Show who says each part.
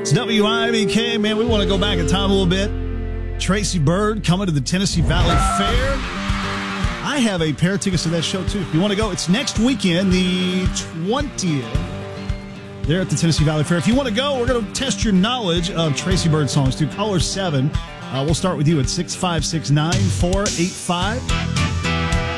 Speaker 1: It's WIBK, man. We want to go back in time a little bit. Tracy Byrd coming to the Tennessee Valley Fair. I have a pair of tickets to that show, too. If you want to go, it's next weekend, the 20th. There at the Tennessee Valley Fair. If you want to go, we're going to test your knowledge of Tracy Byrd songs, too. Caller 7. We'll start with you at 656-9485.